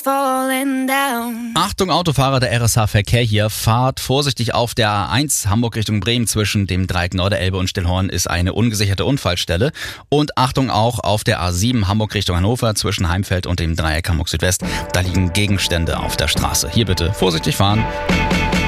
falling down. Achtung Autofahrer, der RSH-Verkehr hier. Fahrt vorsichtig auf der A1 Hamburg Richtung Bremen. Zwischen dem Dreieck Norderelbe und Stillhorn ist eine ungesicherte Unfallstelle. Und Achtung auch auf der A7 Hamburg Richtung Hannover zwischen Heimfeld und dem Dreieck Hamburg Südwest. Da liegen Gegenstände auf der Straße. Hier bitte vorsichtig fahren.